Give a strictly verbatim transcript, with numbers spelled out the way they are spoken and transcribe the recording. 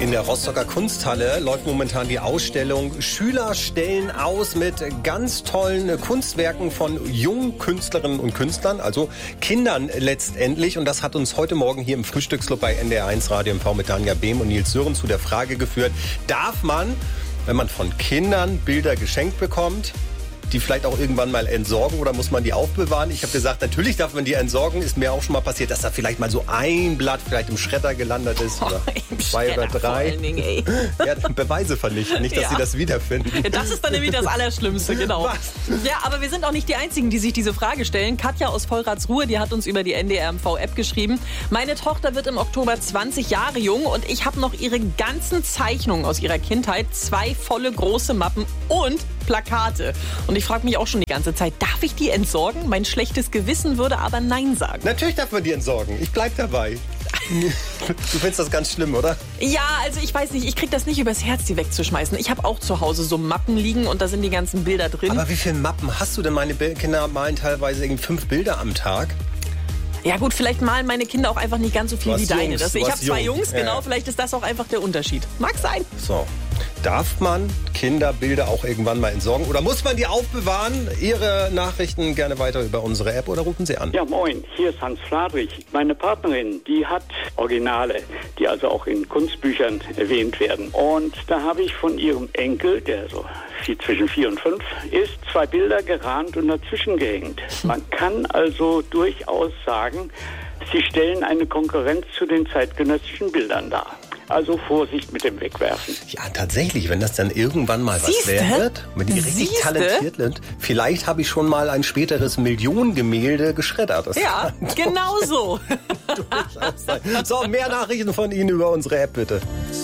In der Rostocker Kunsthalle läuft momentan die Ausstellung Schüler stellen aus mit ganz tollen Kunstwerken von jungen Künstlerinnen und Künstlern, also Kindern letztendlich. Und das hat uns heute Morgen hier im Frühstücksclub bei N D R eins Radio M V mit Danja Behm und Nils Sören zu der Frage geführt, darf man, wenn man von Kindern Bilder geschenkt bekommt, die vielleicht auch irgendwann mal entsorgen oder muss man die aufbewahren? Ich habe gesagt, natürlich darf man die entsorgen. Ist mir auch schon mal passiert, dass da vielleicht mal so ein Blatt vielleicht im Schredder gelandet ist. Oder oh, zwei oder drei. Vor allen Dingen, ey. Ja, Beweise vernichten, nicht, dass ja. sie das wiederfinden. Das ist dann nämlich das Allerschlimmste, genau. Was? Ja, aber wir sind auch nicht die Einzigen, die sich diese Frage stellen. Katja aus Vollratsruhe, die hat uns über die N D R M V-App geschrieben. Meine Tochter wird im Oktober zwanzig Jahre jung und ich habe noch ihre ganzen Zeichnungen aus ihrer Kindheit, zwei volle große Mappen und Plakate. Und ich frage mich auch schon die ganze Zeit, darf ich die entsorgen? Mein schlechtes Gewissen würde aber Nein sagen. Natürlich darf man die entsorgen. Ich bleib dabei. Du findest das ganz schlimm, oder? Ja, also ich weiß nicht, ich krieg das nicht übers Herz, die wegzuschmeißen. Ich habe auch zu Hause so Mappen liegen und da sind die ganzen Bilder drin. Aber wie viele Mappen hast du denn? Meine Kinder malen teilweise irgendwie fünf Bilder am Tag. Ja gut, vielleicht malen meine Kinder auch einfach nicht ganz so viel wie deine. Jungs, Das, ich habe zwei jung. Jungs, genau, ja. Vielleicht ist das auch einfach der Unterschied. Mag sein. So. Darf man Kinderbilder auch irgendwann mal entsorgen oder muss man die aufbewahren? Ihre Nachrichten gerne weiter über unsere App oder rufen Sie an. Ja, moin, hier ist Hans Fladrich. Meine Partnerin, die hat Originale, die also auch in Kunstbüchern erwähnt werden. Und da habe ich von ihrem Enkel, der so zwischen vier und fünf ist, zwei Bilder gerahmt und dazwischen gehängt. Man kann also durchaus sagen, sie stellen eine Konkurrenz zu den zeitgenössischen Bildern dar. Also Vorsicht mit dem Wegwerfen. Ja, tatsächlich, wenn das dann irgendwann mal was wert wird, wenn die richtig Siehste? talentiert sind, vielleicht habe ich schon mal ein späteres Millionengemälde geschreddert. Das ja, genau so. So, mehr Nachrichten von Ihnen über unsere App, bitte.